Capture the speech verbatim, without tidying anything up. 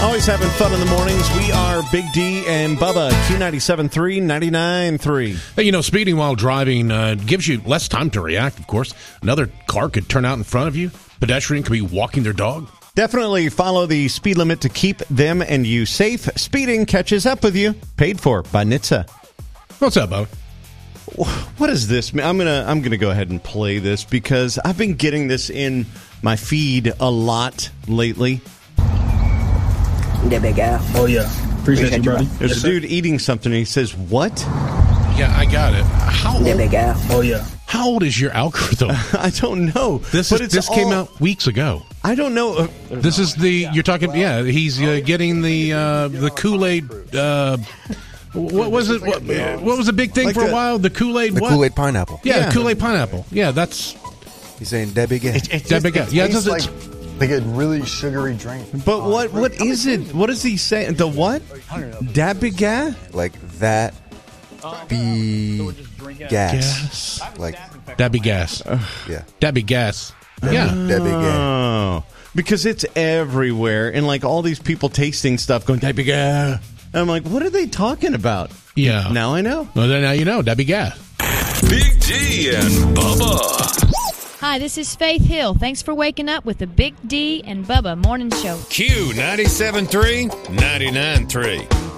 Always having fun in the mornings. We are Big D and Bubba, Q ninety-seven point three, ninety-nine point three. Hey, you know, speeding while driving uh, gives you less time to react, of course. Another car could turn out in front of you. Pedestrian could be walking their dog. Definitely follow the speed limit to keep them and you safe. Speeding catches up with you. Paid for by N H T S A. What's up, Bo? What is this? I'm gonna I'm gonna go ahead and play this because I've been getting this in my feed a lot lately. The big guy. Oh, yeah. Appreciate, Appreciate you, brother. There's yes, a sir. dude eating something, and he says, what? Yeah, I got it. How The old, big guy. Oh, yeah. how old is your algorithm? I don't know. This but is, it's this came all- out weeks ago. I don't know. Uh, This is the, you're talking, yeah, he's uh, getting the uh, the Kool-Aid, uh, what was it? What, what was the big thing Like for a the- while? The Kool-Aid The what? Kool-Aid pineapple. Yeah, Yeah. the Kool-Aid pineapple. Yeah, that's, He's saying Debbie again. that big guy. Yeah, tastes it's, like, it's, like a really sugary drink. but what what is it? What is he saying? The what? Dabiga? Like that be gas. gas. Like, That'd be gas. yeah. That'd be gas. Yeah. Debbie gas. Oh, because it's everywhere, and like all these people tasting stuff, going Dabiga. I'm like, what are they talking about? Yeah. Now I know. Well, then now you know. That'd be gas. Big D and Bubba. Hi, this is Faith Hill. Thanks for waking up with the Big D and Bubba Morning Show. Q ninety-seven point three, ninety-nine point three.